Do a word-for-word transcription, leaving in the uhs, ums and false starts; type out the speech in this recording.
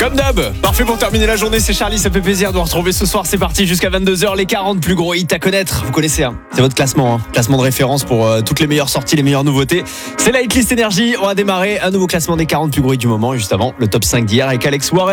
Comme d'hab, parfait pour terminer la journée, c'est Charlie, ça fait plaisir de vous retrouver ce soir, c'est parti jusqu'à vingt-deux heures, les quarante plus gros hits à connaître, vous connaissez, hein, c'est votre classement, hein, classement de référence pour euh, toutes les meilleures sorties, les meilleures nouveautés, c'est la Hitlist Énergie, on va démarrer un nouveau classement des quarante plus gros hits du moment, et juste avant, le top cinq d'hier avec Alex Warren.